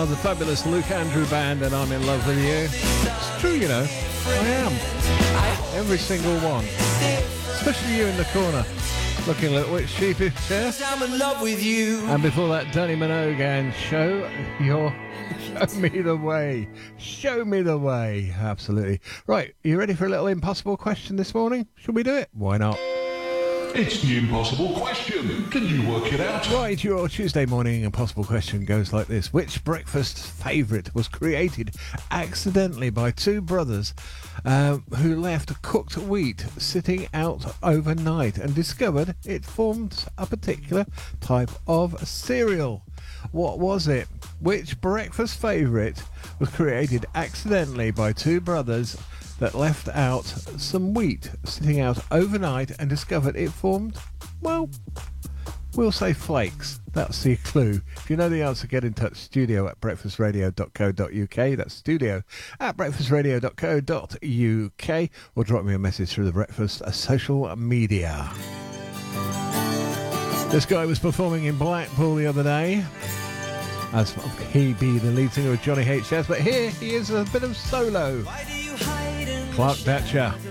are the fabulous Luke Andrew Band, and I'm in love with you. It's true, you know. I am. Every single one. Especially you in the corner, looking a little bit sheepish there. I'm in love with you. And before that, Danny Minogue and Show Me the Way. Show me the way. Absolutely. Right, you ready for a little impossible question this morning? Should we do it? Why not? It's the impossible question. Can you work it out? Right, your Tuesday morning impossible question goes like this. Which breakfast favourite was created accidentally by two brothers who left cooked wheat sitting out overnight and discovered it formed a particular type of cereal? What was it? Which breakfast favourite was created accidentally by two brothers that left out some wheat sitting out overnight and discovered it formed, well, we'll say flakes. That's the clue. If you know the answer, get in touch. studio@breakfastradio.co.uk. That's studio@breakfastradio.co.uk, or drop me a message through the Breakfast social media. This guy was performing in Blackpool the other day, as he be the lead singer of Johnny HS, but here he is a bit of solo. Clark Thatcher.